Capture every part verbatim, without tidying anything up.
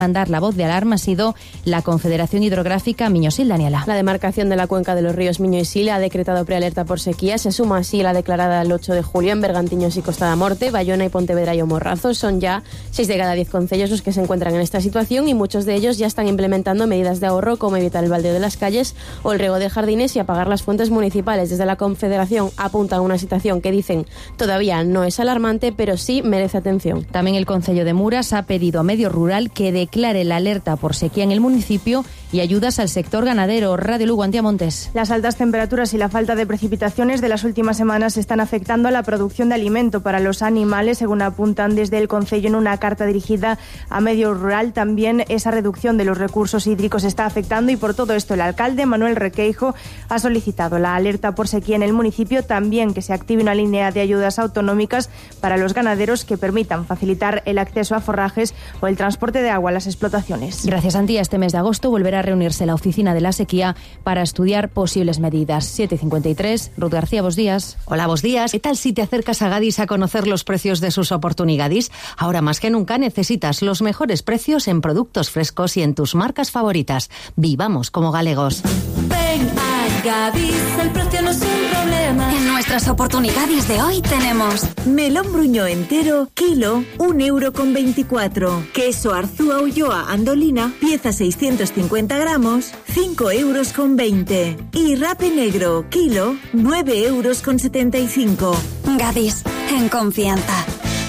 mandar la voz de alarma ha sido la Confederación Hidrográfica Miño-Sil. Daniela. La demarcación de la cuenca de los ríos Miño y Sil ha decretado prealerta por sequía. Se suma así la declarada el ocho de julio en Bergantiños y Costa da Morte, Bayona y Pontevedra y O Morrazo. Son ya seis de cada diez concellos los que se encuentran en esta situación y muchos de ellos ya están implementando medidas de ahorro como evitar el baldeo de las calles o el riego de jardines y apagar las fuentes municipales. Desde la Confederación apuntan a una situación que dicen todavía no es alarmante, pero sí merece atención. También el Concello de Muras ha pedido a Medio Rural que declare la alerta por sequía en el municipio y ayudas al sector ganadero. Radio Lugo, Antía Montes. Las altas temperaturas y la falta de precipitaciones de las últimas semanas están afectando a la producción de alimento para los animales, según apuntan desde el Concello en una carta dirigida a Medio Rural. También esa reducción de los recursos hídricos está afectando y por todo esto el alcalde Manuel Requeijo ha solicitado la alerta por sequía en el municipio, también que se active una línea de ayudas autonómicas para los ganaderos que permitan facilitar el acceso a forrajes o el transporte de agua a las explotaciones. Gracias, Antía. Este mes de agosto volverá a reunirse la Oficina de la Sequía para estudiar posibles medidas. siete cincuenta y tres. Ruth García, buenos días. Hola, buenos días. ¿Qué tal si te acercas a Gadis a conocer los precios de sus oportunidades? Ahora más que nunca necesitas los mejores precios en productos frescos y en tus marcas favoritas. Vivamos como galegos. Ven a Gadis, el precio no es un problema. En nuestras oportunidades de hoy tenemos melón bruñó entero, kilo, un euro con veinticuatro. Queso Arzúa Ulloa Andolina, pieza seiscientos cincuenta gramos, cinco euros con veinte. Y rape negro, kilo, nueve euros con setenta y cinco. Gadis, en confianza.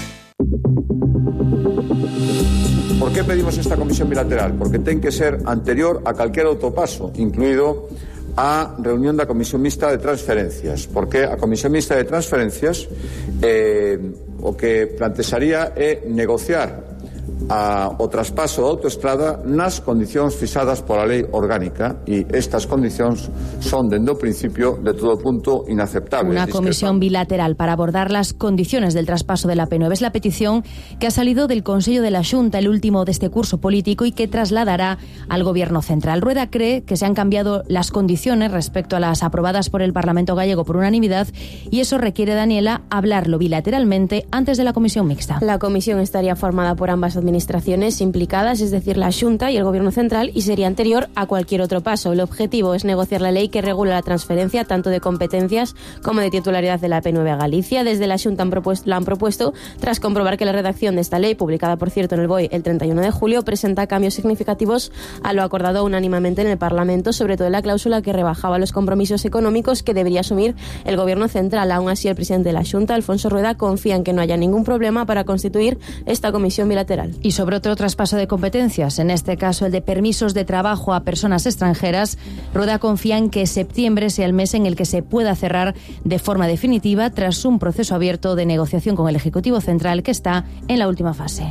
¿Por qué pedimos esta comisión bilateral? Porque ten que ser anterior a calquer outro paso, incluído a reunión da Comisión Mixta de Transferencias, porque a Comisión Mixta de Transferencias eh, o que plantexaría é negociar a, o traspaso da autoestrada nas condicións fixadas pola lei orgánica e estas condicións son, dende o principio, de todo punto inaceptables. Una comisión bilateral para abordar las condiciones del traspaso de la P nueve es la petición que ha salido del Consello de la Xunta, el último de este curso político, y que trasladará al Gobierno central. Rueda cree que se han cambiado las condiciones respecto a las aprobadas por el Parlamento gallego por unanimidad y eso requiere, Daniela, hablarlo bilateralmente antes de la comisión mixta. La comisión estaría formada por ambas administraciones administraciones implicadas, es decir, la Xunta y el Gobierno central, y sería anterior a cualquier otro paso. El objetivo es negociar la ley que regula la transferencia tanto de competencias como de titularidad de la P nueve a Galicia. Desde la Xunta han propuesto, la han propuesto tras comprobar que la redacción de esta ley, publicada por cierto en el B O E el treinta y uno de julio, presenta cambios significativos a lo acordado unánimemente en el Parlamento, sobre todo en la cláusula que rebajaba los compromisos económicos que debería asumir el Gobierno central. Aún así, el presidente de la Xunta, Alfonso Rueda, confía en que no haya ningún problema para constituir esta comisión bilateral. Y sobre otro traspaso de competencias, en este caso el de permisos de trabajo a personas extranjeras, Rueda confía en que septiembre sea el mes en el que se pueda cerrar de forma definitiva tras un proceso abierto de negociación con el Ejecutivo Central que está en la última fase.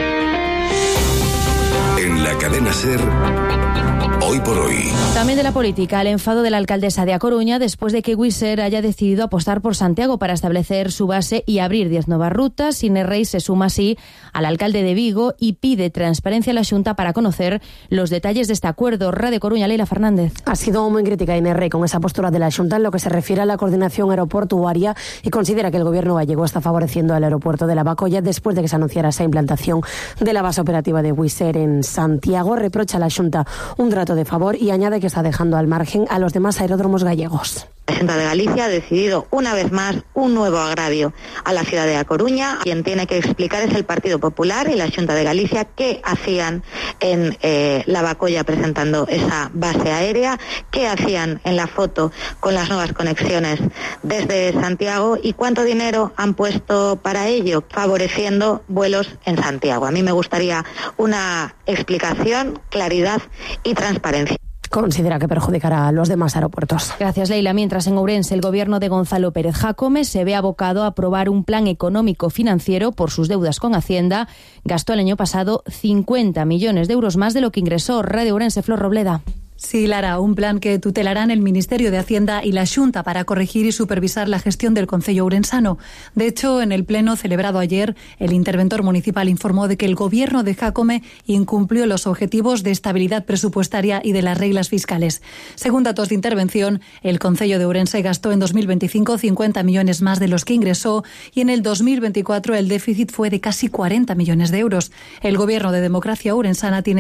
En la cadena SER, hoy por hoy. También de la política, el enfado de la alcaldesa de A Coruña después de que Wizz haya decidido apostar por Santiago para establecer su base y abrir diez nuevas rutas. Inés Rey se suma así al alcalde de Vigo y pide transparencia a la Xunta para conocer los detalles de este acuerdo. Radio Coruña, Leila Fernández. Ha sido muy crítica Inés Rey con esa postura de la Xunta en lo que se refiere a la coordinación aeroportuaria y considera que el gobierno gallego está favoreciendo al aeropuerto de La Bacolla después de que se anunciara esa implantación de la base operativa de Wizz Air en Santiago. Reprocha a la Xunta un trato de favor y añade que está dejando al margen a los demás aeródromos gallegos. La Xunta de Galicia ha decidido una vez más un nuevo agravio a la ciudad de A Coruña. Quien tiene que explicar es el Partido Popular y la Xunta de Galicia qué hacían en eh, La Bacolla presentando esa base aérea, qué hacían en la foto con las nuevas conexiones desde Santiago y cuánto dinero han puesto para ello, favoreciendo vuelos en Santiago. A mí me gustaría una explicación, claridad y transparencia. Considera que perjudicará a los demás aeropuertos. Gracias, Leila. Mientras en Ourense el gobierno de Gonzalo Pérez Jácome se ve abocado a aprobar un plan económico financiero por sus deudas con Hacienda. Gastó el año pasado cincuenta millones de euros más de lo que ingresó. Radio Ourense, Flor Robleda. Sí, Lara, un plan que tutelarán el Ministerio de Hacienda y la Xunta para corregir y supervisar la gestión del concello ourensano. De hecho, en el pleno celebrado ayer, el interventor municipal informó de que el gobierno de Jácome incumplió los objetivos de estabilidad presupuestaria y de las reglas fiscales. Según datos de intervención, el concello de Ourense gastó en dos mil veinticinco cincuenta millones más de los que ingresó y en el dos mil veinticuatro el déficit fue de casi cuarenta millones de euros. El gobierno de Democracia Ourensana tiene